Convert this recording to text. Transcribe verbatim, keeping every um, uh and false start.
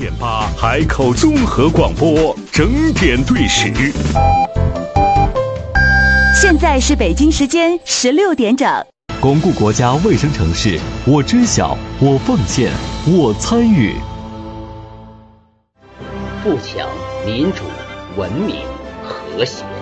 点八海口综合广播，整点对时。 现在是北京时间十六点整。 巩固国家卫生城市，我知晓，我奉献，我参与。 富强、民主、文明、和谐。